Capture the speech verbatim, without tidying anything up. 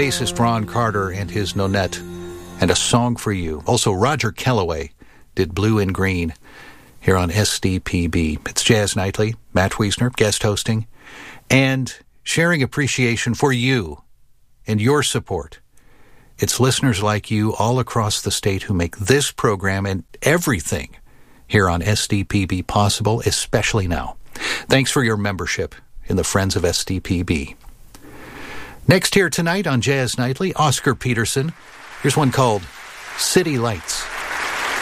bassist Ron Carter and his Nonette, and A Song for You. Also, Roger Kellaway did Blue and Green here on S D P B. It's Jazz Nightly, Matt Wiesner, guest hosting, and sharing appreciation for you and your support. It's listeners like you all across the state who make this program and everything here on S D P B possible, especially now. Thanks for your membership in the Friends of S D P B. Next here tonight on Jazz Nightly, Oscar Peterson. Here's one called City Lights.